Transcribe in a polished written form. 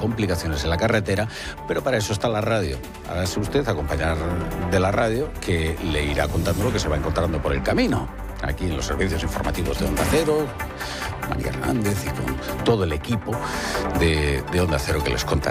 complicaciones en la carretera, pero para eso está la radio. Hágase usted acompañar de la radio, que le irá contando lo que se va encontrando por el camino. Aquí en los servicios informativos de Onda Cero, María Hernández y con todo el equipo de Onda Cero que les contará